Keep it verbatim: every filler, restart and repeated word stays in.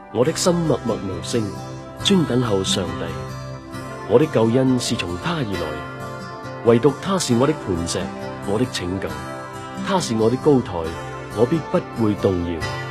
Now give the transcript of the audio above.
我的心默默無聲，專等候上帝。我的救恩是從他而來，唯獨他是我的磐石，我的拯救。他是我的高台，我必不會動搖。